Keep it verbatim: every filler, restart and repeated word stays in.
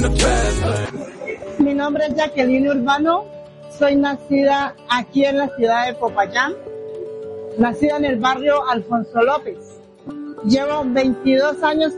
Mi nombre es Jacqueline Urbano, soy nacida aquí en la ciudad de Popayán, nacida en el barrio Alfonso López. Llevo veintidós años